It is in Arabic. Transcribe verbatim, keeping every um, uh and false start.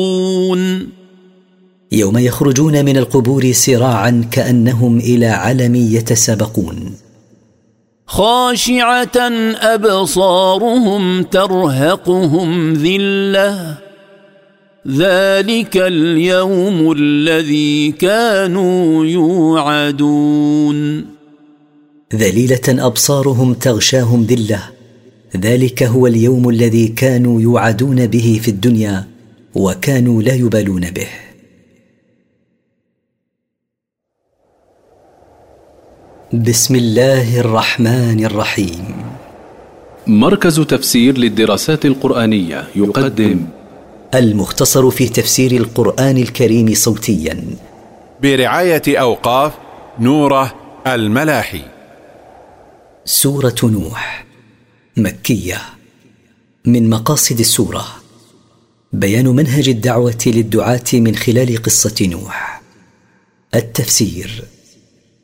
يوم يخرجون من القبور سراعا كأنهم إلى علم يتسابقون. خاشعة أبصارهم ترهقهم ذلة ذلك اليوم الذي كانوا يوعدون. ذليلة أبصارهم تغشاهم ذلة، ذلك هو اليوم الذي كانوا يوعدون به في الدنيا وكانوا لا يبالون به. بسم الله الرحمن الرحيم. مركز تفسير للدراسات القرآنية يقدم المختصر في تفسير القرآن الكريم صوتيا برعاية أوقاف نوره الملاحي. سورة نوح مكية. من مقاصد السورة بيان منهج الدعوة للدعاة من خلال قصة نوح. التفسير